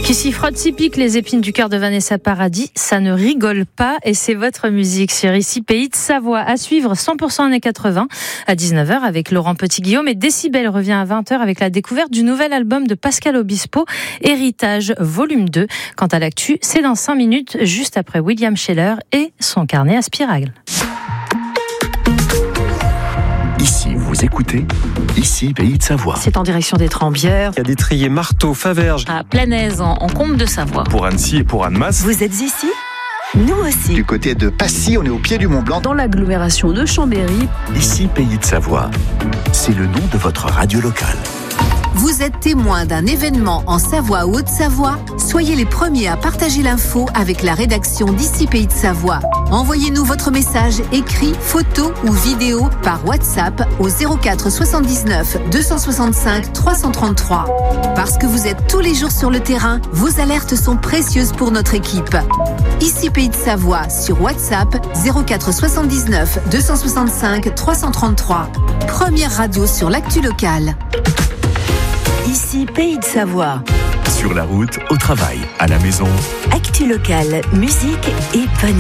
Qui s'y frotte, s'y pique, les épines du cœur de Vanessa Paradis, ça ne rigole pas et c'est votre musique sur Ici Pays de Savoie. À suivre 100% années 80 à 19h avec Laurent Petit-Guillaume et Décibel revient à 20h avec la découverte du nouvel album de Pascal Obispo, Héritage volume 2. Quant à l'actu, c'est dans 5 minutes juste après William Scheller et son carnet à spirale. Ici, vous écoutez Ici, Pays de Savoie. C'est en direction des Trembières. Il y a des triers Marteau, Faverges. À Planaise, en Combe de Savoie. Pour Annecy et pour Annemasse. Vous êtes ici ? Nous aussi. Du côté de Passy, on est au pied du Mont Blanc. Dans l'agglomération de Chambéry. Ici, Pays de Savoie. C'est le nom de votre radio locale. Vous êtes témoin d'un événement en Savoie ou Haute-Savoie ? Soyez les premiers à partager l'info avec la rédaction d'Ici Pays de Savoie. Envoyez-nous votre message écrit, photo ou vidéo par WhatsApp au 04 79 265 333. Parce que vous êtes tous les jours sur le terrain, vos alertes sont précieuses pour notre équipe. Ici Pays de Savoie sur WhatsApp 04 79 265 333. Première radio sur l'actu locale. Ici, Pays de Savoie. Sur la route, au travail, à la maison. Actu locale, musique et panneaux.